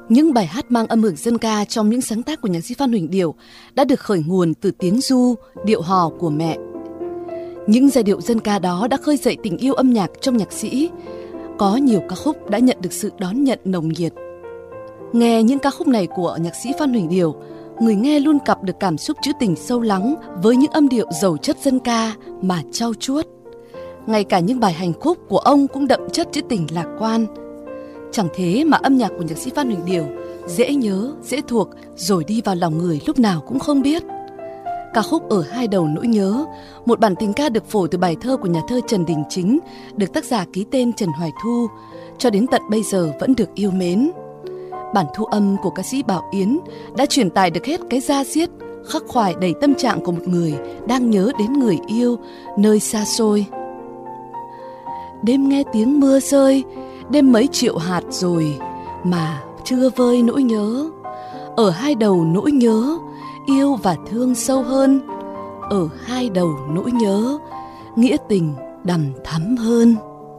Những bài hát mang âm hưởng dân ca trong những sáng tác của nhạc sĩ Phan Huỳnh Điểu đã được khởi nguồn từ tiếng ru, điệu hò của mẹ. Những giai điệu dân ca đó đã khơi dậy tình yêu âm nhạc trong nhạc sĩ. Có nhiều ca khúc đã nhận được sự đón nhận nồng nhiệt. Nghe những ca khúc này của nhạc sĩ Phan Huỳnh Điểu, người nghe luôn cặp được cảm xúc trữ tình sâu lắng với những âm điệu giàu chất dân ca mà trau chuốt. Ngay cả những bài hành khúc của ông cũng đậm chất trữ tình lạc quan. Chẳng thế mà âm nhạc của nhạc sĩ Phan Huỳnh Điểu dễ nhớ, dễ thuộc rồi đi vào lòng người lúc nào cũng không biết. Ca khúc Ở Hai Đầu Nỗi Nhớ, một bản tình ca được phổ từ bài thơ của nhà thơ Trần Đình Chính, được tác giả ký tên Trần Hoài Thu, cho đến tận bây giờ vẫn được yêu mến. Bản thu âm của ca sĩ Bảo Yến đã truyền tải được hết cái da diết, khắc khoải đầy tâm trạng của một người đang nhớ đến người yêu nơi xa xôi. Đêm nghe tiếng mưa rơi, đêm mấy triệu hạt rồi mà chưa vơi nỗi nhớ. Ở hai đầu nỗi nhớ, yêu và thương sâu hơn. Ở hai đầu nỗi nhớ, nghĩa tình đằm thắm hơn.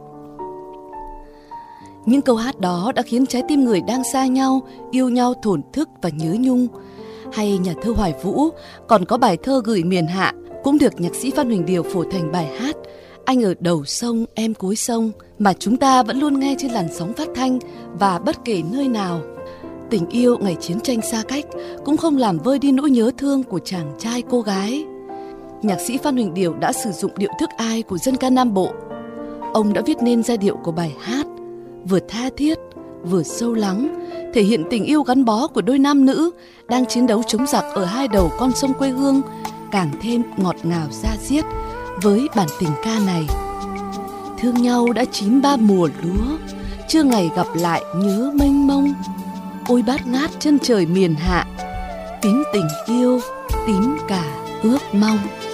Những câu hát đó đã khiến trái tim người đang xa nhau, yêu nhau thổn thức và nhớ nhung. Hay nhà thơ Hoài Vũ còn có bài thơ Gửi Miền Hạ, cũng được nhạc sĩ Phan Huỳnh Điểu phổ thành bài hát Anh Ở Đầu Sông Em Cuối Sông, mà chúng ta vẫn luôn nghe trên làn sóng phát thanh và bất kể nơi nào. Tình yêu ngày chiến tranh xa cách cũng không làm vơi đi nỗi nhớ thương của chàng trai cô gái. Nhạc sĩ Phan Huỳnh Điểu đã sử dụng điệu thức ai của dân ca Nam Bộ. Ông đã viết nên giai điệu của bài hát vừa tha thiết, vừa sâu lắng, thể hiện tình yêu gắn bó của đôi nam nữ đang chiến đấu chống giặc ở hai đầu con sông quê hương, càng thêm ngọt ngào da diết với bản tình ca này. Thương nhau đã chín ba mùa lúa, chưa ngày gặp lại nhớ mênh mông. Ôi bát ngát chân trời miền hạ, tím tình yêu, tím cả ước mong.